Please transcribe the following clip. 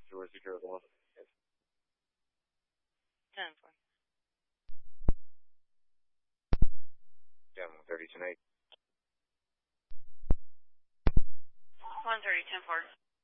George Secure the one. 10-4. Yeah, 130 tonight. 130, 10-4.